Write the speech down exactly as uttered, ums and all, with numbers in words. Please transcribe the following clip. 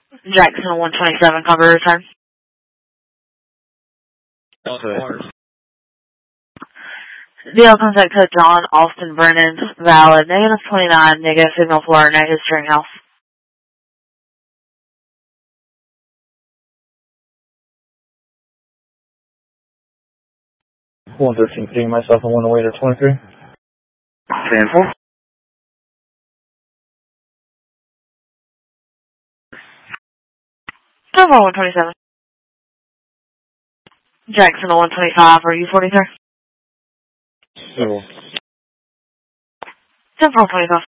Jackson one twenty-seven, cover return. Okay. D L contact code John Austin Brennan, valid, negative twenty-nine, negative signal for our night history house. one thirteen, putting myself on one away to twenty-three. ten four. Cover one twenty-seven. Jackson one twenty-five, are you forty-three? Civil. ten four twenty-five.